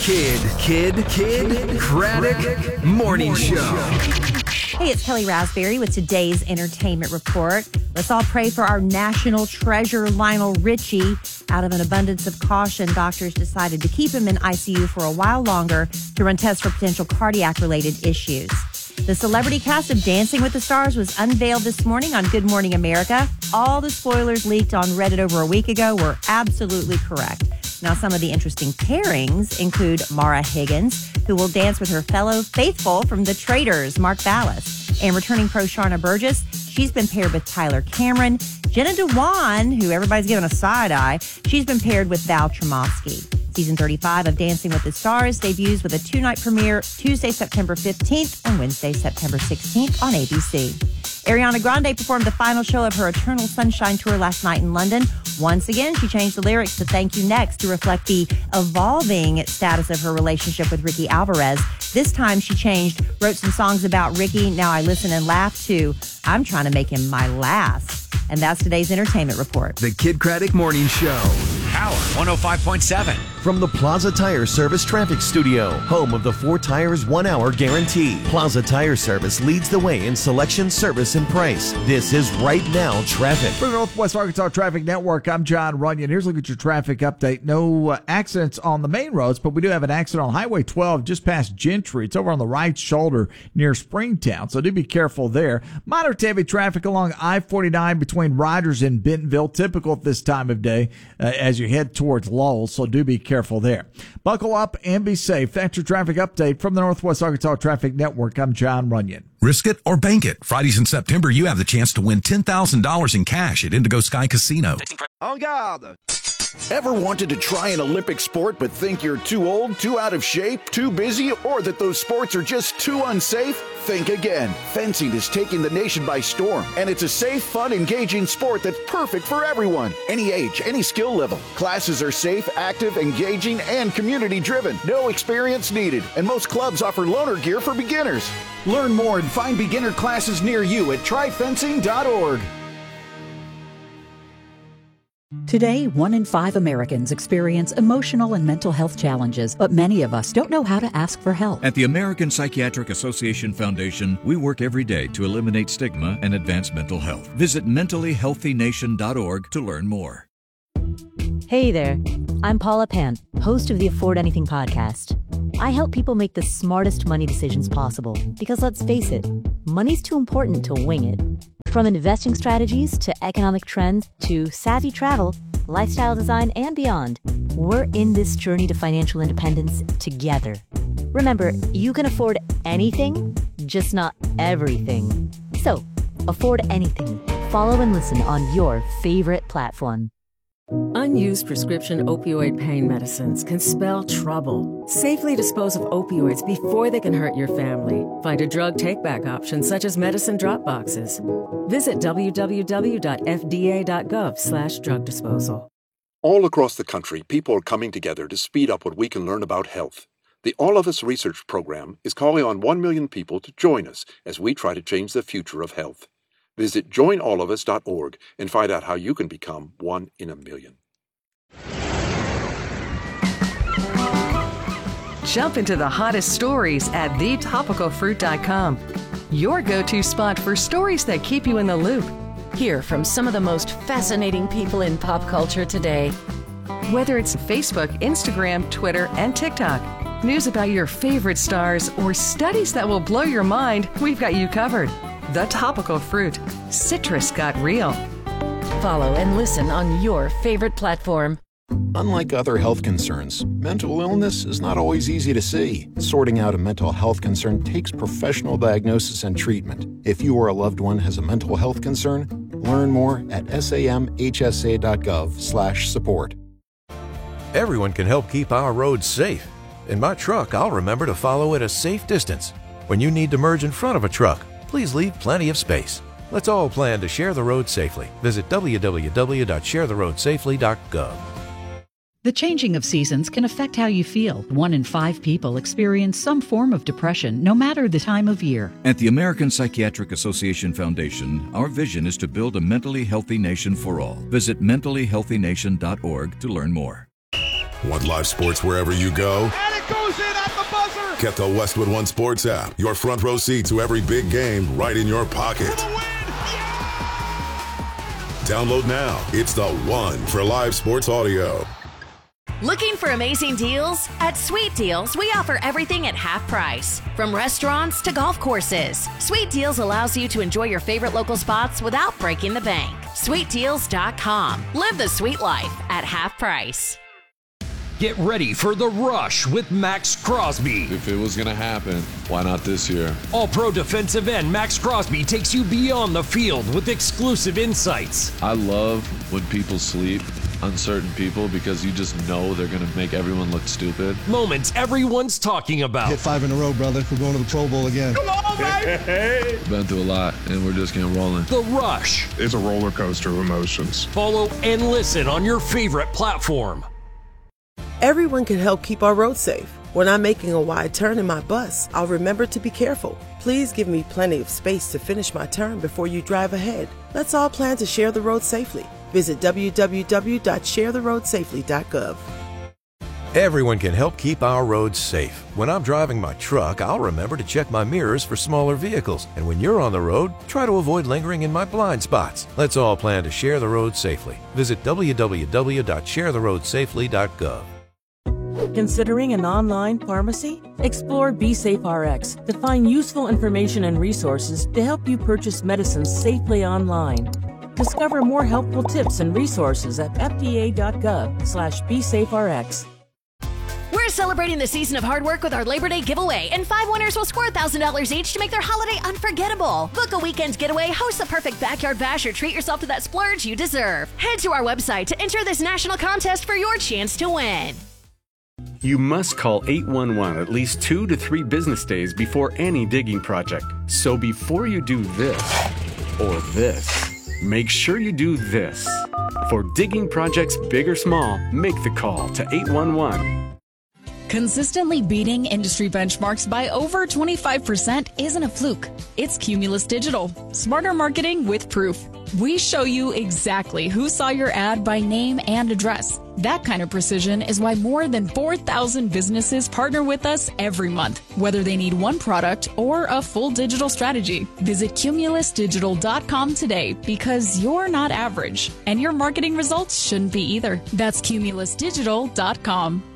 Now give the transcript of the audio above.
Kid Craddock Morning Show. Hey, it's Kelly Raspberry with today's entertainment report. Let's all pray for our national treasure, Lionel Richie. Out of an abundance of caution, doctors decided to keep him in ICU for a while longer to run tests for potential cardiac-related issues. The celebrity cast of Dancing with the Stars was unveiled this morning on Good Morning America. All the spoilers leaked on Reddit over a week ago were absolutely correct. Now, some of the interesting pairings include Mara Higgins, who will dance with her fellow faithful from The Traitors, Mark Vallis, and returning pro Sharna Burgess. She's been paired with Tyler Cameron. Jenna Dewan, who everybody's giving a side eye, she's been paired with Val Tremoski. Season 35 of Dancing with the Stars debuts with a two-night premiere Tuesday, September 15th and Wednesday, September 16th on ABC. Ariana Grande performed the final show of her Eternal Sunshine Tour last night in London. Once again, she changed the lyrics to Thank You Next to reflect the evolving status of her relationship with Ricky Alvarez. This time she wrote some songs about Ricky, Now I Listen and Laugh, to I'm Trying to Make Him My Last. And that's today's entertainment report. The Kid Craddock Morning Show. Power 105.7. From the Plaza Tire Service Traffic Studio, home of the 4 Tires 1 Hour Guarantee. Plaza Tire Service leads the way in selection, service, and price. This is Right Now Traffic. For the Northwest Arkansas Traffic Network, I'm John Runyon. Here's a look at your traffic update. No accidents on the main roads, but we do have an accident on Highway 12 just past Gentry. It's over on the right shoulder near Springtown, so do be careful there. Moderate to heavy traffic along I-49 between Rogers and Bentonville, typical at this time of day as you head towards Lowell, so do be careful there. Buckle up and be safe. That's your traffic update from the Northwest Arkansas Traffic Network. I'm John Runyon. Risk it or bank it. Fridays in September, you have the chance to win $10,000 in cash at Indigo Sky Casino. En garde! Ever wanted to try an Olympic sport but think you're too old, too out of shape, too busy, or that those sports are just too unsafe? Think again. Fencing is taking the nation by storm, and it's a safe, fun, engaging sport that's perfect for everyone. Any age, any skill level. Classes are safe, active, engaging, and community-driven. No experience needed, and most clubs offer loaner gear for beginners. Learn more and find beginner classes near you at tryfencing.org. Today, 1 in 5 Americans experience emotional and mental health challenges, but many of us don't know how to ask for help. At the American Psychiatric Association Foundation, we work every day to eliminate stigma and advance mental health. Visit mentallyhealthynation.org to learn more. Hey there, I'm Paula Pant, host of the Afford Anything podcast. I help people make the smartest money decisions possible because, let's face it, money's too important to wing it. From investing strategies to economic trends to savvy travel, lifestyle design, and beyond, we're in this journey to financial independence together. Remember, you can afford anything, just not everything. So, afford anything. Follow and listen on your favorite platform. Unused prescription opioid pain medicines can spell trouble. Safely dispose of opioids before they can hurt your family. Find a drug take-back option such as medicine drop boxes. Visit www.fda.gov/drug disposal. All across the country, people are coming together to speed up what we can learn about health. The All of Us Research Program is calling on 1 million people to join us as we try to change the future of health. Visit joinallofus.org and find out how you can become 1 in a million. Jump into the hottest stories at thetopicalfruit.com. Your go-to spot for stories that keep you in the loop. Hear from some of the most fascinating people in pop culture today. Whether it's Facebook, Instagram, Twitter, and TikTok, news about your favorite stars, or studies that will blow your mind, we've got you covered. The Topical Fruit. Citrus got real. Follow and listen on your favorite platform. Unlike other health concerns, mental illness is not always easy to see. Sorting out a mental health concern takes professional diagnosis and treatment. If you or a loved one has a mental health concern, learn more at samhsa.gov/support. Everyone can help keep our roads safe. In my truck, I'll remember to follow at a safe distance. When you need to merge in front of a truck, please leave plenty of space. Let's all plan to share the road safely. Visit www.sharetheroadsafely.gov. The changing of seasons can affect how you feel. 1 in 5 people experience some form of depression, no matter the time of year. At the American Psychiatric Association Foundation, our vision is to build a mentally healthy nation for all. Visit mentallyhealthynation.org to learn more. Want live sports wherever you go? And it goes in at the buzzer! Get the Westwood One Sports app. Your front row seat to every big game right in your pocket. Download now. It's the one for live sports audio. Looking for amazing deals? At Sweet Deals, we offer everything at half price. From restaurants to golf courses, Sweet Deals allows you to enjoy your favorite local spots without breaking the bank. SweetDeals.com. Live the sweet life at half price. Get ready for the rush with Max Crosby. If it was going to happen, why not this year? All-pro defensive end Max Crosby takes you beyond the field with exclusive insights. I love when people sleep on certain people because you just know they're going to make everyone look stupid. Moments everyone's talking about. Hit 5 in a row, brother. We're going to the Pro Bowl again. Come on, baby! Been through a lot, and we're just getting rolling. The Rush. It's a roller coaster of emotions. Follow and listen on your favorite platform. Everyone can help keep our roads safe. When I'm making a wide turn in my bus, I'll remember to be careful. Please give me plenty of space to finish my turn before you drive ahead. Let's all plan to share the road safely. Visit www.sharetheroadsafely.gov. Everyone can help keep our roads safe. When I'm driving my truck, I'll remember to check my mirrors for smaller vehicles. And when you're on the road, try to avoid lingering in my blind spots. Let's all plan to share the road safely. Visit www.sharetheroadsafely.gov. Considering an online pharmacy? Explore BeSafeRx to find useful information and resources to help you purchase medicines safely online. Discover more helpful tips and resources at fda.gov/BeSafeRx. We're celebrating the season of hard work with our Labor Day giveaway, and 5 winners will score $1,000 each to make their holiday unforgettable. Book a weekend getaway, host the perfect backyard bash, or treat yourself to that splurge you deserve. Head to our website to enter this national contest for your chance to win. You must call 811 at least 2 to 3 business days before any digging project. So before you do this or this, make sure you do this. For digging projects big or small, make the call to 811. Consistently beating industry benchmarks by over 25% isn't a fluke. It's Cumulus Digital. Smarter marketing with proof. We show you exactly who saw your ad by name and address. That kind of precision is why more than 4,000 businesses partner with us every month, whether they need one product or a full digital strategy. Visit cumulusdigital.com today because you're not average, and your marketing results shouldn't be either. That's cumulusdigital.com.